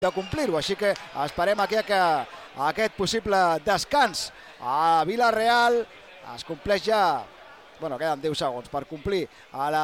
de complir-ho, així que esperem aquest possible descans a Vila-real. Es compleix ja, queden 10 segons per complir a la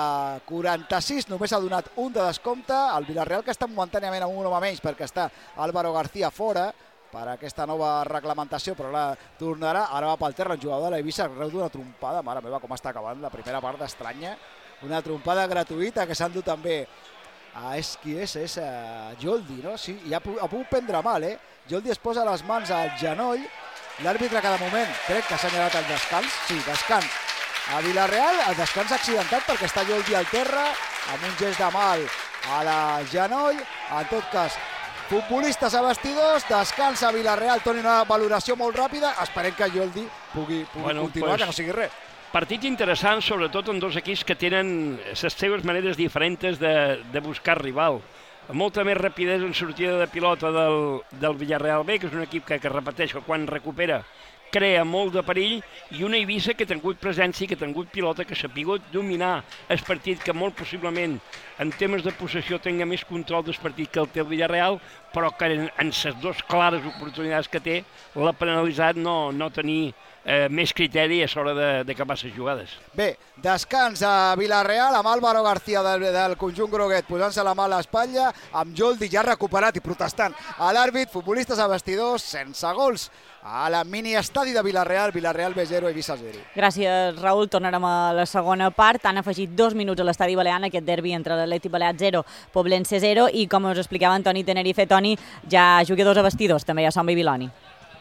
46, només ha donat un de descompte, el Vila-real que està momentàniament amb un home menys perquè està Álvaro García fora per aquesta nova reglamentació, però ara tornarà, ara va pel terra el jugador de l'Eivissa, arreu d'una trompada, mare meva com està acabant la primera part d'estranya, una trompada gratuïta que s'ha endut també. Qui és Joldi, no? Sí, i ha pogut prendre mal, Joldi es posa les mans al genoll, l'àrbitre cada moment crec que ha assenyalat el descans, sí, descans a Vila-real, el descans accidentat perquè està Joldi al terra, amb un gest de mal a la genoll, en tot cas, futbolistes a vestidors, descans a Vila-real, Toni, una valoració molt ràpida, esperem que Joldi pugui continuar, que no sigui res. Partit interessant, sobretot en dos equips que tenen les seves maneres diferents de buscar rival. Molta més rapidesa en sortida de pilota del Villarreal B, que és un equip que repeteixo, quan recupera crea molt de perill, i una Eivissa que ha tingut presència, que ha tingut pilota, que s'ha pogut dominar el partit, que molt possiblement en temes de possessió tenga més control del partit que el té el Villarreal, però que en les dues clares oportunitats que té l'ha penalitzat no tenir més criteri a l'hora d'acabar les jugades. Bé, descans a Vila-real amb Álvaro García del conjunt groguet posant-se la mà a l'espatlla, amb Joldi ja recuperat i protestant a l'àrbit, futbolistes a vestidors sense gols a la mini-estadi de Vila-real, Vila-real B0, Eivissa 0. Gràcies, Raül. Tornarem a la segona part. Han afegit 2 minuts a l'estadi balear, aquest derbi entre l'Atlètic Balear 0, Poblense 0, i com us explicava Antoni Tenerife, Toni, ja jugadors a vestidors, també hi ha Som Bibiloni.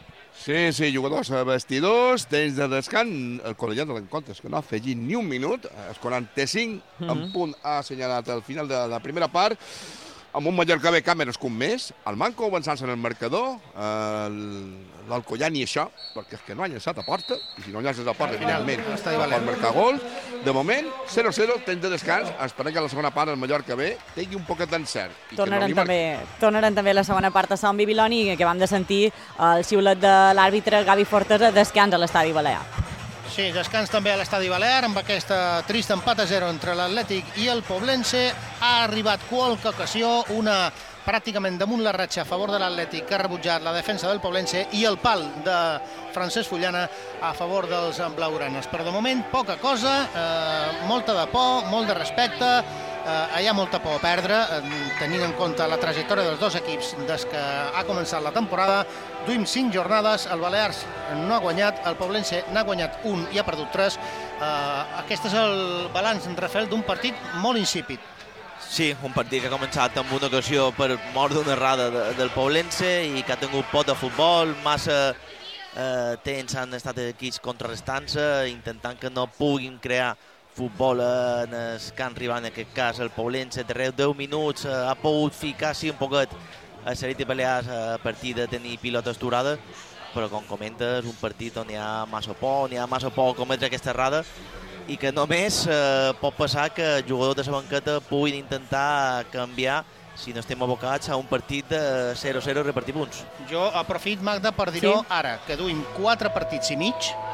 Sí, jugadors a vestidors, temps de descans, el col·legiat de l'encontre que no ha afegit ni un minut, els 45 en punt ha assenyalat al final de la primera part, amb un Mallorca B càmeres com més, el Manco avançant-se en el marcador, l'Alcoyà ni això, perquè és que no ha llançat a porta, i si no llances a porta, finalment pot marcar gol. De moment, 0-0, temps de descans, esperem que a la segona part el Mallorca B tingui un poquet d'encert. Tornaran també a la segona part a Som Bibiloni, que vam de sentir el xiulet de l'àrbitre Gavi Fortes a descans a l'estadi balear. Sí, descans també a l'estadi balear, amb aquesta trista empat a 0 entre l'Atlètic i el Poblense. Ha arribat qualque ocasió, una pràcticament damunt la ratxa a favor de l'Atlètic, que ha rebutjat la defensa del Poblense, i el pal de Francesc Fullana a favor dels blaugranes. Però de moment, poca cosa, molta de por, molt de respecte, hi ha molta por a perdre, tenint en compte la trajectòria dels dos equips des que ha començat la temporada. Duim 5 jornades, el Balears no ha guanyat, el Poblense n'ha guanyat 1 i ha perdut 3. Aquest és el balanç, Rafael, d'un partit molt insípid. Sí, un partit que ha començat amb una ocasió per mort d'una errada del Poblense i que ha tingut pot de futbol, massa temps han estat equips contrarrestant-se, intentant que no puguin crear futbol en el camp rival, en aquest cas el Poblense. Darrere 10 minuts ha pogut ficar sí un poquet a l'Atlètic Balear a partir de tenir pilota esturada, però com comentes, un partit on hi ha massa por a cometre aquesta errada, i que només pot passar que jugadors de la banqueta puguin intentar canviar, si no estem abocats a un partit de 0-0 repartir punts. Jo aprofit, Magda, per dir-ho ara, que duim 4 partits i mig,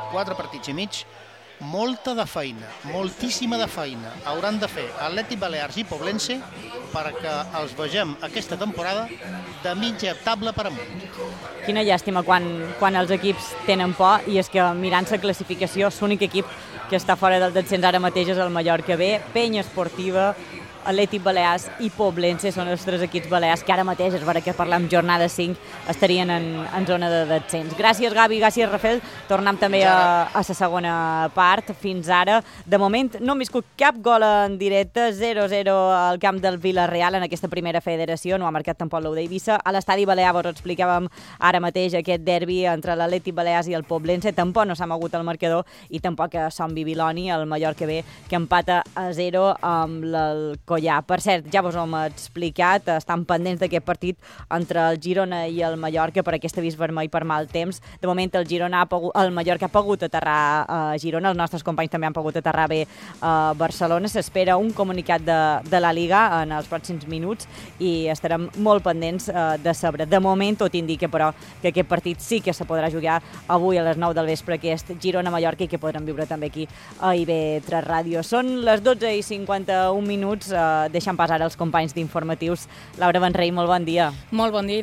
molta de feina, moltíssima de feina hauran de fer Atlètic Balears i Poblense perquè els vegem aquesta temporada de mitja taula per amunt. Quina llàstima quan els equips tenen por, i és que mirant la classificació l'únic equip que està fora del descens ara mateix és el Mallorca B, Penya Esportiva, Atlètic Balears i Poblense són els 3 equips balears que ara mateix, és vera que parlem jornada 5, estarien en zona de descens. Gràcies, Gavi, gràcies, Rafael. Tornem també a la segona part. Fins ara, de moment, no hem viscut cap gol en directe, 0-0 al camp del Vila-real en aquesta primera federació, no ha marcat tampoc l'U d'Eivissa. A l'estadi balear vos explicàvem ara mateix aquest derbi entre l'Atlètic Balears i el Poblense, tampoc no s'ha mogut el marcador, i tampoc a Som Bibiloni, el Mallorca B, que empata a 0 amb l'Alcoyà. Per cert, ja vos ho hem explicat, estan pendents d'aquest partit entre el Girona i el Mallorca per aquest avís vermell per mal temps. De moment el Mallorca ha pogut aterrar a Girona, els nostres companys també han pogut aterrar bé a Barcelona. S'espera un comunicat de la Liga en els pròxims minuts i estarem molt pendents de saber. De moment tot indica, però, que aquest partit sí que se podrà jugar avui a les 9 del vespre, aquest Girona-Mallorca, i que podrem viure també aquí a IB3 Ràdio. Són les 12:51, deixant pas ara els companys d'informatius. Laura Benrey, molt bon dia. Molt bon dia.